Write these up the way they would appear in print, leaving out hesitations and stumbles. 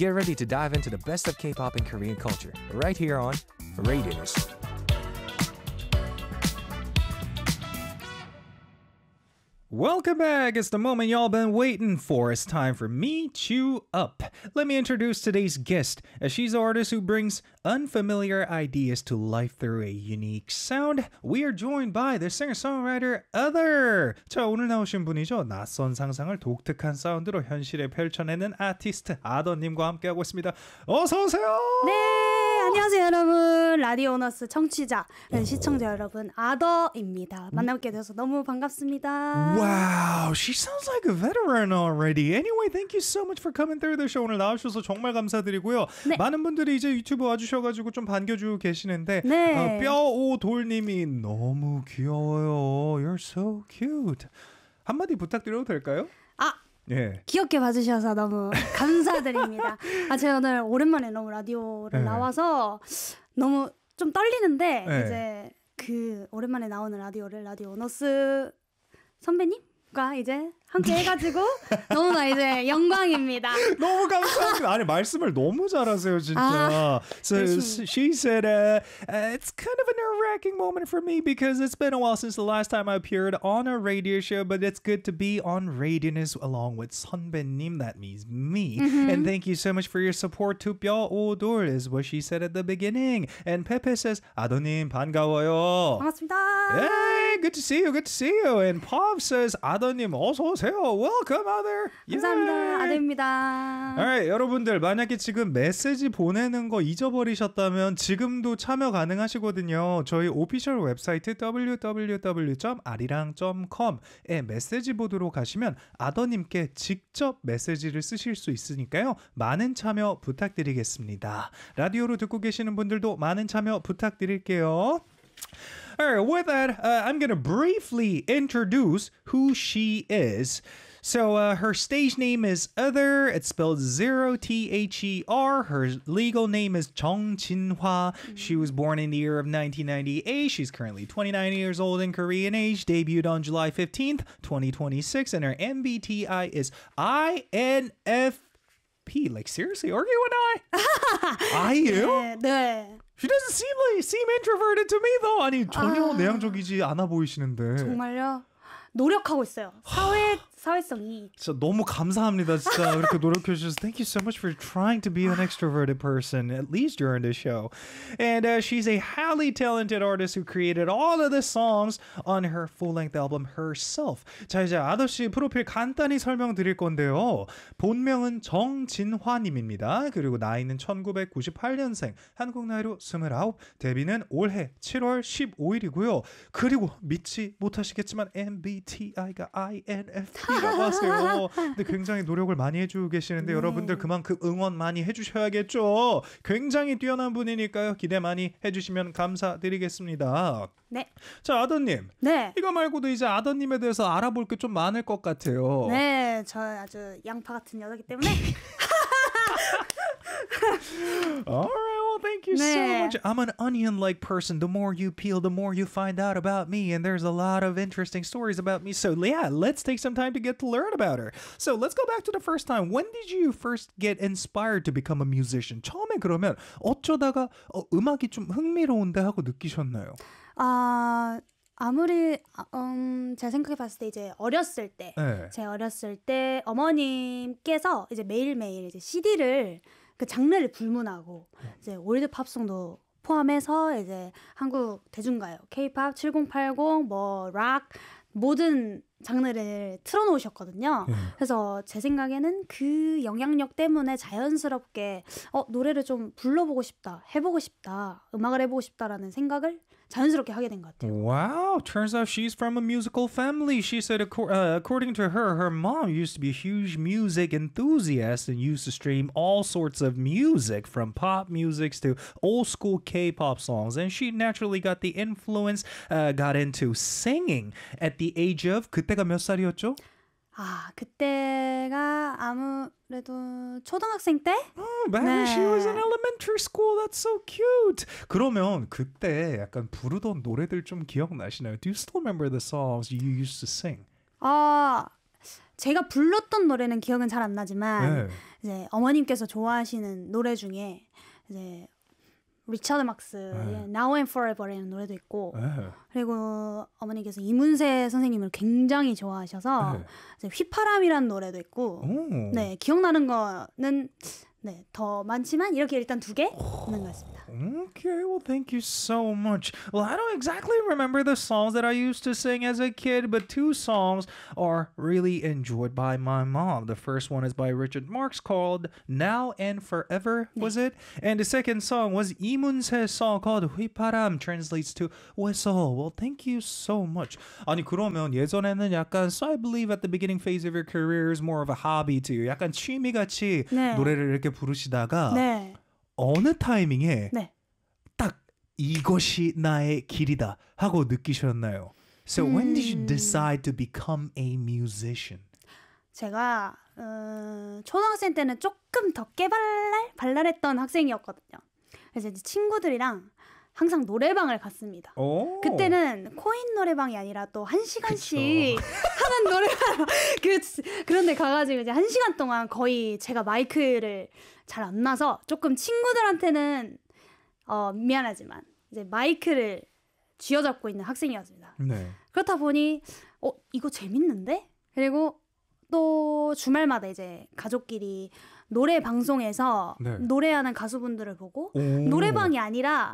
Get ready to dive into the best of K-pop and Korean culture right here on Radius. Welcome back. It's the moment y'all been waiting for. It's time for Meet You Up. Let me introduce today's guest. She's an artist who brings unfamiliar ideas to life through a unique sound. We are joined by the singer-songwriter Other. 자, 오늘 나오신 분이죠. 낯선 상상을 독특한 사운드로 현실에 펼쳐내는 아티스트 아더님과 함께하고 있습니다. 어서 오세요. 네, 안녕하세요 여러분. 라디오 오너스 청취자, 시청자 여러분, 아더입니다. 만나뵙게 돼서 너무 반갑습니다. Wow, she sounds like a veteran already. Anyway, thank you so much for coming through the show. 오늘 나와주셔서 정말 감사드리고요. 네. 많은 분들이 이제 유튜브 와주셔가지고 좀 반겨주고 계시는데 네. 뼈오돌님이 너무 귀여워요. You're so cute. 한마디 부탁드려도 될까요? 예. 귀엽게 봐주셔서 너무 감사드립니다. 제가 오늘 오랜만에 너무 라디오를 나와서 너무 좀 떨리는데 이제 그 오랜만에 나오는 라디오를 라디오 오너스 선배님과 이제 함께 해가지고 너무나 이제 영광입니다. 너무 감사합니다. 아니 말씀을 너무 잘하세요 진짜. So she said it's kind of a nerve-wracking moment for me because it's been a while since the last time I appeared on a radio show, but it's good to be on Radius along with 선배님. That means me. And thank you so much for your support to 뼈오돌 is what she said at the beginning. And Pepe says 아더님 반가워요. 반갑습니다. Hey, good to see you. Good to see you. And Pav says 아더님 어서 오세요. Welcome, Other. 감사합니다. 아더입니다. Alright, 여러분들 만약에 지금 메시지 보내는 거 잊어버리셨다면 지금도 참여 가능하시거든요. 저희 오피셜 웹사이트 www.arirang.com에 메시지 보드로 가시면 아더님께 직접 메시지를 쓰실 수 있으니까요. 많은 참여 부탁드리겠습니다. 라디오로 듣고 계시는 분들도 많은 참여 부탁드릴게요. Alright, with that, I'm going to briefly introduce who she is. So her stage name is Other. It's spelled 0THER. Her legal name is Jung Jin-hwa. She was born in the year of 1998. She's currently 29 years old in Korean age. Debuted on July 15th, 2026. And her MBTI is INFP. Like, seriously, are you and I? Are you? 네. She doesn't seem introverted to me though. 아니 전혀 내향적이지 않아 보이시는데. 정말요? 노력하고 있어요. 사회성이. 진짜 너무 감사합니다. 진짜 그렇게 노력해 주셔서 thank you so much for trying to be an extroverted person at least during the show. And she's a highly talented artist who created all of the songs on her full-length album herself. 자 이제 아더 씨 프로필 간단히 설명드릴 건데요. 본명은 정진화님입니다. 그리고 나이는 1998년생, 한국 나이로 29, 데뷔는 올해 7월 15일이고요. 그리고 믿지 못하시겠지만 MBTI가 INFP라고 하세요. 근데 굉장히 노력을 많이 해주고 계시는데 여러분들 그만큼 응원 많이 해주셔야겠죠. 굉장히 뛰어난 분이니까요. 기대 많이 해주시면 감사드리겠습니다. 네. 자, 아더님. 네. 이거 말고도 이제 아더님에 대해서 알아볼 게 좀 많을 것 같아요. 네, 저 아주 양파 같은 여자이기 때문에. Alright, well, thank you so much. I'm an onion-like person. The more you peel, the more you find out about me. And there's a lot of interesting stories about me. So yeah, let's take some time to get to learn about her. So let's go back to the first time. When did you first get inspired to become a musician? 처음에 그러면 어쩌다가 음악이 좀 흥미로운데 하고 느끼셨나요? 아무리 제가 생각해 봤을 때 이제 어렸을 때, 제 어렸을 때 어머님께서 이제 매일매일 이제 CD를 그 장르를 불문하고 이제 올드 팝송도 포함해서 이제 한국 대중가요, K-pop 7080, 뭐 락 모든 장르를 틀어놓으셨거든요. 그래서 제 생각에는 그 영향력 때문에 자연스럽게 노래를 좀 불러보고 싶다, 해보고 싶다, 음악을 해보고 싶다라는 생각을 자연스럽게 하게 된 것 같아요. Wow, turns out she's from a musical family. She said according to her, her mom used to be a huge music enthusiast and used to stream all sorts of music from pop music to old school K-pop songs. And she naturally got the influence, got into singing at the age of, 그때가 몇 살이었죠? 그때가 아무래도 초등학생 때? Back when she was in elementary school. That's so cute. 그러면 그때 약간 부르던 노래들 좀 기억나시나요? Do you still remember the songs you used to sing? 제가 불렀던 노래는 기억은 잘 안 나지만 네. 이제 어머님께서 좋아하시는 노래 중에 이제 리처드 막스의 Now and Forever라는 노래도 있고 그리고 어머니께서 이문세 선생님을 굉장히 좋아하셔서 이제 휘파람이라는 노래도 있고 네 기억나는 거는 네, 더 많지만 이렇게 일단 2개 있는 것 같습니다. Okay, well, thank you so much. Well, I don't exactly remember the songs that I used to sing as a kid, but 2 songs are really enjoyed by my mom. The first one is by Richard Marx called Now and Forever, was it? And the second song was 이문세's song called 휘파람, translates to whistle. Well, thank you so much. 아니, 그러면 예전에는 약간, so I believe at the beginning phase of your career is more of a hobby to you. 약간 취미같이 네. 노래를 이렇게 부르시다가 네. 어느 타이밍에 네. 딱 이것이 나의 길이다 하고 느끼셨나요? So when did you decide to become a musician? 제가 초등학생 때는 조금 더 발랄했던 학생이었거든요. 그래서 이제 친구들이랑 항상 노래방을 갔습니다. 오. 그때는 코인 노래방이 아니라 또 1시간씩 하는 노래방 그런데 가가지고 이제 1시간 동안 거의 제가 마이크를 잘 안 나서 조금 친구들한테는 미안하지만 이제 마이크를 쥐어잡고 있는 학생이었습니다. 네. 그렇다 보니 이거 재밌는데? 그리고 또 주말마다 이제 가족끼리 노래 방송에서 네. 노래하는 가수분들을 보고 오. 노래방이 아니라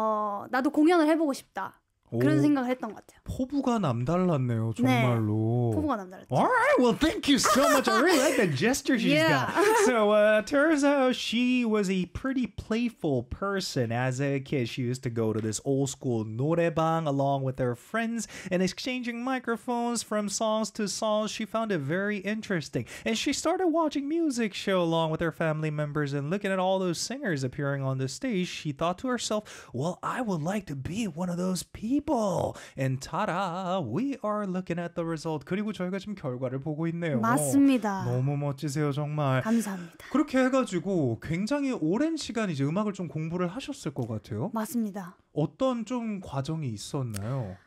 나도 공연을 해보고 싶다. 그런 생각을 했던 것 같아요. 포부가 남달랐네요, 정말로. 네, 포부가 남달랐죠. All right, well, thank you so much. I really like the gesture she's got. So, turns out she was a pretty playful person as a kid. She used to go to this old school 노래방 along with her friends and exchanging microphones from songs to songs. She found it very interesting. And she started watching music show along with her family members and looking at all those singers appearing on the stage. She thought to herself, well, I would like to be one of those people. And ta-da, we are looking at the result. 그리고 저희가 지금 결과를 보고 있네요. 맞습니다. 너무 멋지세요, 정말. 감사합니다. 그렇게 해가지고 굉장히 오랜 시간 이제 음악을 좀 공부를 하셨을 것 같아요. 맞습니다. 어떤 좀 과정이 있었나요?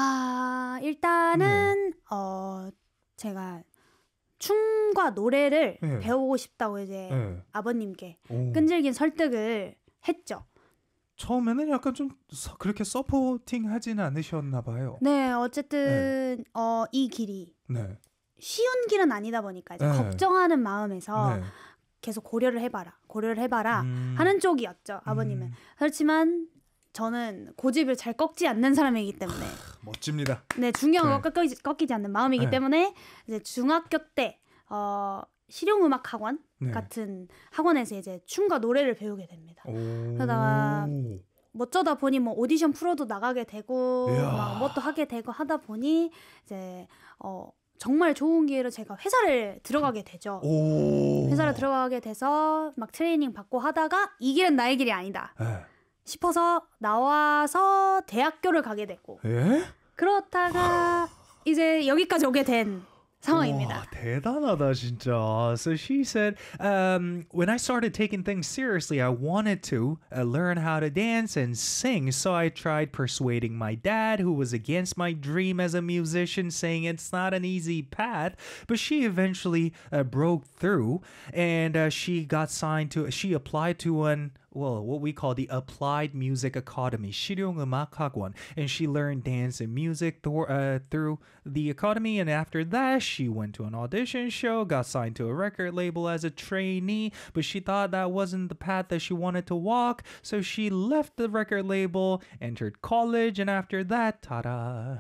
일단은 제가 춤과 노래를 네. 배우고 싶다고 이제 네. 아버님께 오. 끈질긴 설득을 했죠. 처음에는 약간 좀 그렇게 서포팅 하지는 않으셨나 봐요. 네, 어쨌든 이 길이 네. 쉬운 길은 아니다 보니까 이제 네. 걱정하는 마음에서 네. 계속 고려를 해봐라 하는 쪽이었죠, 아버님은. 그렇지만 저는 고집을 잘 꺾지 않는 사람이기 때문에 멋집니다. 네, 중요한 네. 거 꺾이지 않는 마음이기 네. 때문에 이제 중학교 때 실용음악 학원 네. 같은 학원에서 이제 춤과 노래를 배우게 됩니다. 오. 그러다가 어쩌다 보니 뭐 오디션 프로도 나가게 되고 이야. 막 뭣도 하게 되고 하다 보니 이제 정말 좋은 기회로 제가 회사를 들어가게 되죠. 오. 회사를 들어가게 돼서 막 트레이닝 받고 하다가 이 길은 나의 길이 아니다 네. 싶어서 나와서 대학교를 가게 됐고 예? 그렇다가 이제 여기까지 오게 된 상황입니다. 와, 대단하다 진짜. So she said, when I started taking things seriously, I wanted to learn how to dance and sing. So I tried persuading my dad, who was against my dream as a musician, saying it's not an easy path. But she eventually broke through, and she applied to what we call the Applied Music Academy, 실용음악학원, and she learned dance and music through the academy. And after that, she went to an audition show, got signed to a record label as a trainee, but she thought that wasn't the path that she wanted to walk, so she left the record label, entered college, and after that, ta-da.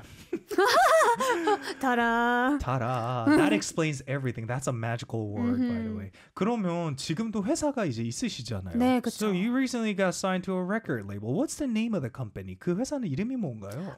타라. Ta-da. That explains everything. That's a magical word, by the way. 그러면 지금도 회사가 이제 있으시잖아요. 네, 그쵸. So you recently got signed to a record label. What's the name of the company? 그 회사는 이름이 뭔가요?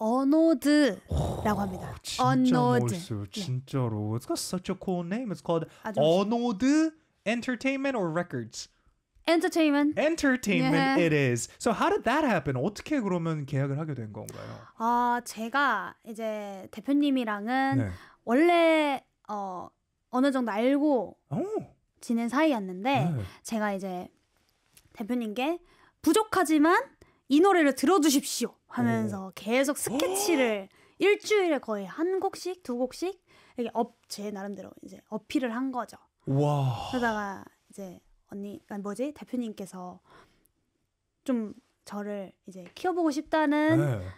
어노드라고 합니다. 진짜 어노드. 멋있어요. 진짜로. It's got such a cool name. It's called 아주 어노드 Entertainment or Records? Entertainment. Entertainment Yeah. it is. So how did that happen? 어떻게 그러면 계약을 하게 된 건가요? 제가 이제 대표님이랑은 네. 원래 어느 정도 알고 오. 지낸 사이였는데 네. 제가 이제 대표님께 부족하지만 이 노래를 들어주십시오 하면서 계속 스케치를 일주일에 거의 한 곡씩 두 곡씩 이렇게 제 나름대로 이제 어필을 한 거죠. 와. 그러다가 이제 대표님께서 좀 저를 이제 키워보고 싶다는 네.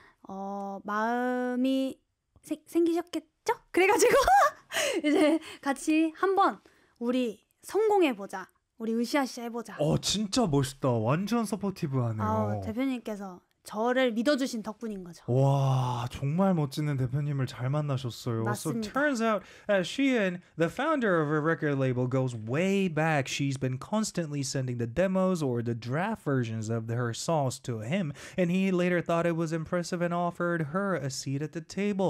마음이 생기셨겠죠? 그래가지고 이제 같이 한번 우리 성공해보자. 우리 으쌰으쌰 해보자. 진짜 멋있다. 완전 서포티브하네요. 대표님께서 저를 믿어주신 덕분인 거죠. 와, 정말 멋지는 대표님을 잘 만나셨어요. 맞습니다. So turns out Sheehan, the founder of her record label, goes way back. She's been constantly sending the demos or the draft versions of her songs to him, and he later thought it was impressive and offered her a seat at the table.